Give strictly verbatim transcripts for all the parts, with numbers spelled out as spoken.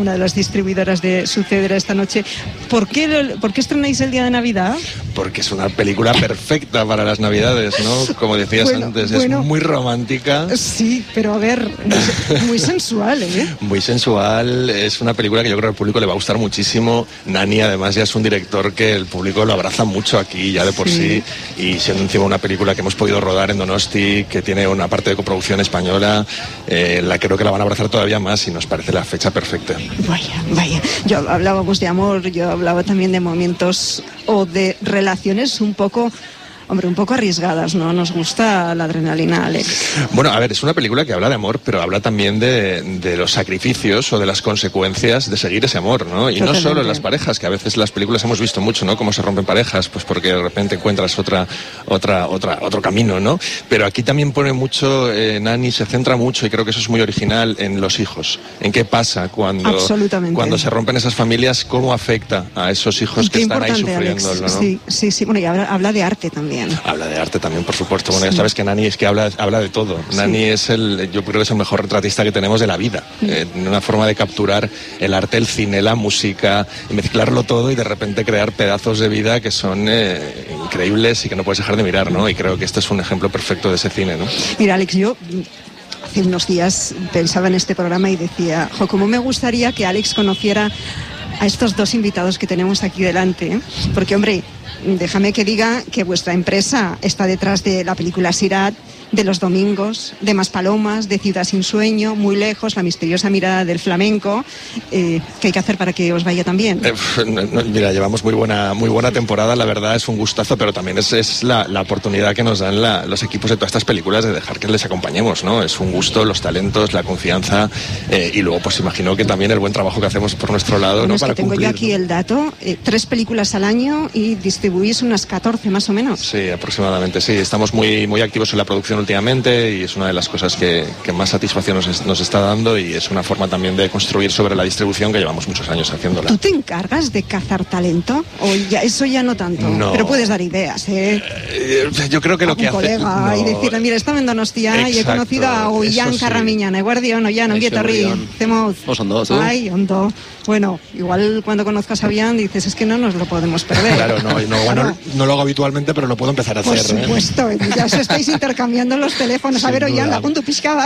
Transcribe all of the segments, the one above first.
una de las distribuidoras de Sucederá esta noche. ¿Por qué, ¿Por qué estrenáis el día de Navidad? Porque es una película perfecta para las Navidades, ¿no? Como decías bueno, antes, bueno, es muy romántica. Sí, pero a ver, muy sensual, ¿eh? Muy sensual, es una película que yo creo que al público le va a gustar muchísimo. Nani, además, ya es un director que el público lo abraza mucho aquí, ya de por sí, sí y siendo encima una película que hemos podido rodar en Donosti, que tiene una parte de coproducción española, eh, la creo que la van a abrazar todavía más y nos parece la fecha perfecta. Vaya, vaya. Yo hablábamos de amor, yo hablaba también de momentos o de relaciones un poco... Hombre, un poco arriesgadas, ¿no? Nos gusta la adrenalina, Alex. Bueno, a ver, es una película que habla de amor, pero habla también de, de los sacrificios o de las consecuencias de seguir ese amor, ¿no? Y Totalmente. No solo en las parejas, que a veces las películas hemos visto mucho, ¿no? Cómo se rompen parejas, pues porque de repente encuentras otra, otra, otra, otro camino, ¿no? Pero aquí también pone mucho, eh, Nani se centra mucho, y creo que eso es muy original, en los hijos. En qué pasa cuando, cuando se rompen esas familias, cómo afecta a esos hijos que están ahí sufriendo, ¿no? Sí, sí, sí. Bueno, y habla, habla de arte también. Habla de arte también, por supuesto. Bueno, sí. Ya sabes que Nani es que habla, habla de todo. Sí. Nani es el, yo creo que es el mejor retratista que tenemos de la vida. Sí. Eh, una forma de capturar el arte, el cine, la música, y mezclarlo todo y de repente crear pedazos de vida que son eh, increíbles y que no puedes dejar de mirar, ¿no? Y creo que este es un ejemplo perfecto de ese cine, ¿no? Mira, Alex, yo hace unos días pensaba en este programa y decía, jo, cómo me gustaría que Alex conociera a estos dos invitados que tenemos aquí delante, ¿eh? Porque, hombre, déjame que diga que vuestra empresa está detrás de la película Sirat, de Los Domingos, de Maspalomas, de Ciudad sin Sueño, Muy Lejos, La misteriosa mirada del flamenco. Eh, ¿Qué hay que hacer para que os vaya tan bien? Eh, no, no, mira, llevamos muy buena muy buena temporada, la verdad es un gustazo, pero también es, es la, la oportunidad que nos dan la, los equipos de todas estas películas de dejar que les acompañemos, ¿no? Es un gusto, los talentos, la confianza eh, y luego pues imagino que también el buen trabajo que hacemos por nuestro lado, bueno, ¿no? Es Para que tengo cumplir, yo aquí ¿no? el dato, eh, tres películas al año y distribuís unas catorce más o menos. Sí, aproximadamente, sí. Estamos muy, muy activos en la producción últimamente y es una de las cosas que, que más satisfacción nos, nos está dando y es una forma también de construir sobre la distribución que llevamos muchos años haciéndola. ¿Tú te encargas de cazar talento? ¿O ya, eso ya no tanto? No. Pero puedes dar ideas, ¿eh? eh yo creo que lo que hace... colega no. Y decirle, mira, estaba en Donostia Exacto, y he conocido a Ollán Carramiñana, sí. Guardián, Ollán, Onguietorri, Zemoz. Ondo, ¿tú? Ay, Ondo. Bueno, igual cuando conozcas a Ollán dices, es que no nos lo podemos perder. Claro, no, no, bueno, no lo hago habitualmente, pero lo puedo empezar a hacer. Por supuesto, ¿eh? Ya os estáis intercambiando los teléfonos. A ver, Ollán, la punto piscada.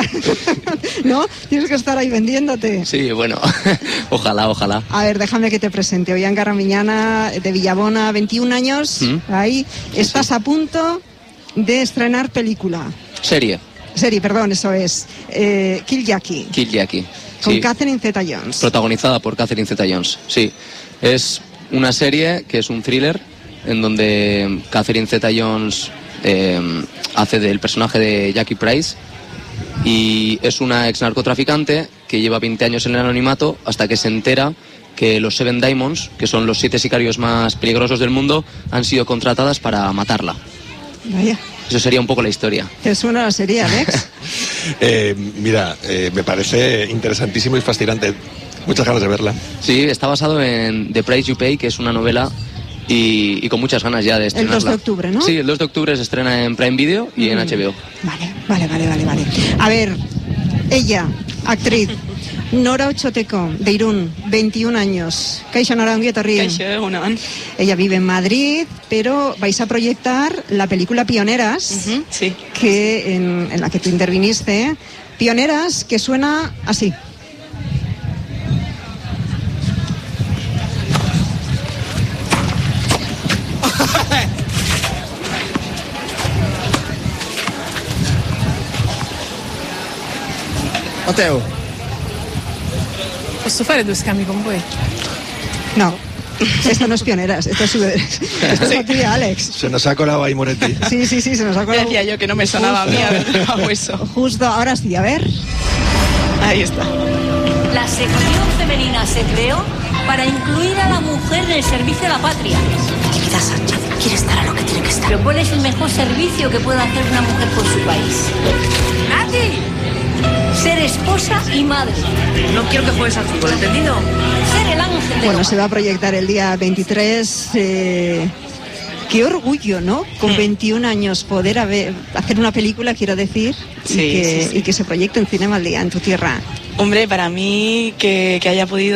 ¿No? Tienes que estar ahí vendiéndote. Sí, bueno, ojalá, ojalá. A ver, déjame que te presente. Ollán Carramiñana, de Villabona, veintiún años. ¿Mm? Ahí. Estás sí. a punto de estrenar película. Serie. Serie, perdón, eso es. Eh, Kill Jackie. Kill Jackie. Con sí. Catherine Zeta-Jones. Protagonizada por Catherine Zeta-Jones, sí. Es una serie que es un thriller en donde Catherine Zeta-Jones eh, hace del personaje de Jackie Price y es una ex narcotraficante que lleva veinte años en el anonimato hasta que se entera que los Seven Diamonds, que son los siete sicarios más peligrosos del mundo, han sido contratadas para matarla. Vaya. Eso sería un poco la historia. ¿Te suena la serie, Alex? eh, mira, eh, me parece interesantísimo y fascinante. Muchas ganas de verla. Sí, está basado en The Price You Pay, que es una novela y, y con muchas ganas ya de estrenarla. El dos de octubre, ¿no? Sí, el dos de octubre se estrena en Prime Video y mm. en H B O. Vale, vale, vale, vale, vale. A ver, ella, actriz, Nora Ochoteco, de Irún, veintiún años. Kaixo, Nora, Onguietorri. Kaixo, egunon. Ella vive en Madrid, pero vais a proyectar la película Pioneras, uh-huh, sí. que en, en la que tú interviniste. Pioneras, que suena así. Matteo. Posso fare due scambi con voi? No, esto no es Pioneras, esto es, esto es sí. Alex. Se nos ha colado ahí Moretti. Sí, sí, sí, se nos ha colado. Decía yo que no me sonaba Justo. a mí haber hago eso. Justo, ahora sí, a ver. Ahí está. La sección femenina se creó para incluir a la mujer en el servicio de la patria. Querida Sánchez, quiere estar a lo que tiene que estar. Pero ¿cuál es el mejor servicio que puede hacer una mujer por su país? ¡Nati! Ser esposa y madre. No quiero que juegues al fútbol, ¿entendido? Ser el ángel de Bueno, se va a proyectar el día veintitrés. Eh, qué orgullo, ¿no? Con mm. veintiún años poder haber, hacer una película, quiero decir, sí, y, que, sí, sí. y que se proyecte en Cinema al Día, en tu tierra. Hombre, para mí que, que haya podido